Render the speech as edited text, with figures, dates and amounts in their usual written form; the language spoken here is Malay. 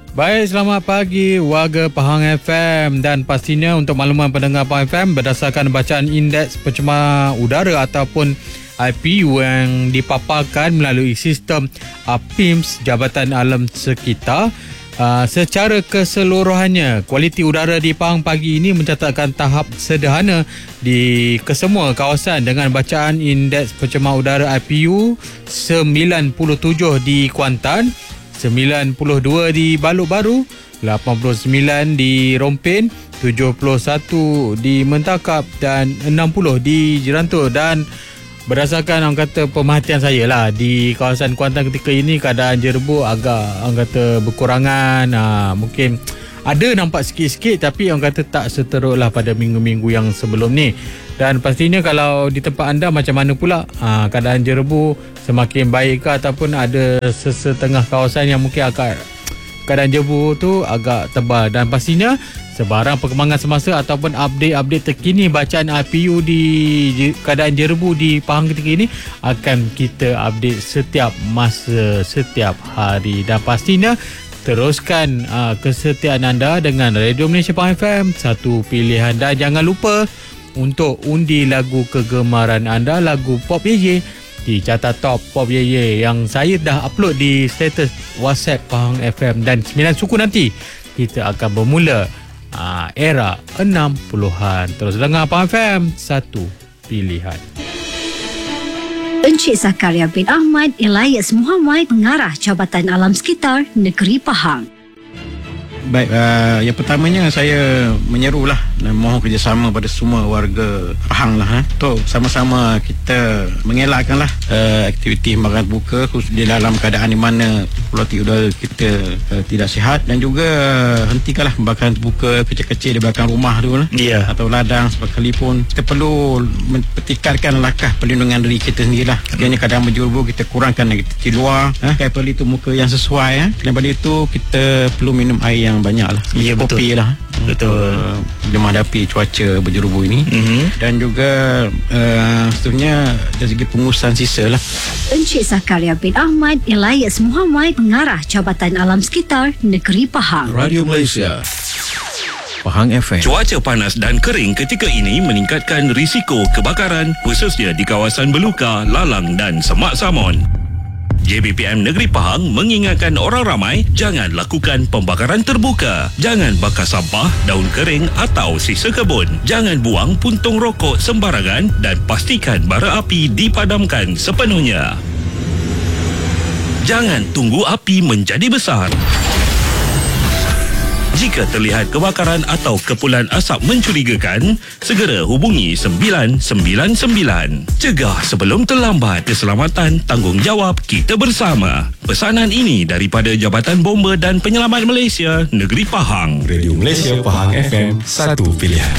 Baik, selamat pagi warga Pahang FM, dan pastinya untuk makluman pendengar Pahang FM, berdasarkan bacaan indeks pencemar udara ataupun IPU yang dipaparkan melalui sistem PIMS Jabatan Alam Sekitar, secara keseluruhannya kualiti udara di Pahang pagi ini mencatatkan tahap sederhana di kesemua kawasan dengan bacaan indeks pencemar udara IPU 97 di Kuantan, 92 di Balok Baru, 89 di Rompin, 71 di Mentakap dan 60 di Jerantur. Dan berdasarkan orang kata pemerhatian saya lah, di kawasan Kuantan ketika ini keadaan jerebu agak orang kata berkurangan. Mungkin ada nampak sikit-sikit, tapi orang kata tak seteruk lah pada minggu-minggu yang sebelum ni. Dan pastinya kalau di tempat anda macam mana pula keadaan jerebu, semakin baik ke, ataupun ada setengah kawasan yang mungkin agak keadaan jerebu tu agak tebal. Dan pastinya sebarang perkembangan semasa ataupun update terkini bacaan IPU di keadaan jerebu di Pahang ketika ini akan kita update setiap masa, setiap hari. Dan pastinya teruskan kesetiaan anda dengan Radio Malaysia Pahang FM, satu pilihan. Dan jangan lupa untuk undi lagu kegemaran anda, lagu Pop Ye Ye di Carta Top Pop Ye Ye yang saya dah upload di status WhatsApp Pahang FM. Dan 9 suku nanti kita akan bermula era 60-an. Terus dengar Pahang FM, satu pilihan. Encik Zakaria bin Ahmad Elias Muhammad, Pengarah Jabatan Alam Sekitar Negeri Pahang. Baik, yang pertamanya saya menyerulah dan mohon kerjasama pada semua warga Pahang lah untuk sama-sama kita mengelakkanlah aktiviti makan buka khusus di dalam keadaan di mana kualiti udara kita tidak sihat, dan juga hentikanlah pembakaran terbuka kecil-kecil di belakang rumah tu lah, atau ladang sekalipun. Kita perlu mempertingkatkan langkah perlindungan diri kita sendirilah. Sekiranya keadaan berjerubu, kita kurangkan aktiviti luar, perlu itu muka yang sesuai. Daripada itu kita perlu minum air yang banyak lah. Ya, kopi betul. lah Betul. menghadapi cuaca berjerubu ini. Dan juga seterusnya dari segi pengurusan sisa lah. Encik Zakaria bin Ahmad Elias Muhammad, Pengarah Jabatan Alam Sekitar Negeri Pahang. Radio Malaysia Pahang FM. Cuaca panas dan kering ketika ini meningkatkan risiko kebakaran, khususnya di kawasan Beluka, Lalang dan Semak Samon. JBPM Negeri Pahang mengingatkan orang ramai jangan lakukan pembakaran terbuka. Jangan bakar sampah, daun kering atau sisa kebun. Jangan buang puntung rokok sembarangan dan pastikan bara api dipadamkan sepenuhnya. Jangan tunggu api menjadi besar. Jika terlihat kebakaran atau kepulan asap mencurigakan, segera hubungi 999. Cegah sebelum terlambat. Keselamatan tanggungjawab kita bersama. Pesanan ini daripada Jabatan Bomba dan Penyelamat Malaysia, Negeri Pahang. Radio Malaysia Pahang FM, satu pilihan.